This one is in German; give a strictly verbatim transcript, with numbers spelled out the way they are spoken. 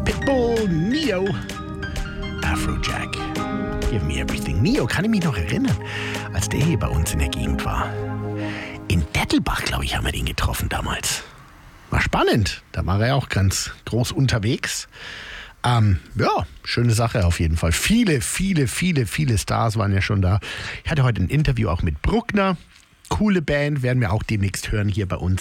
Pitbull, Neo, Afrojack. Give me everything. Neo, kann ich mich noch erinnern, als der hier bei uns in der Gegend war. In Dettelbach, glaube ich, haben wir den getroffen damals. War spannend. Da war er auch ganz groß unterwegs. Ähm, ja, schöne Sache auf jeden Fall. Viele, viele, viele, viele Stars waren ja schon da. Ich hatte heute ein Interview auch mit Bruckner. Coole Band, werden wir auch demnächst hören hier bei uns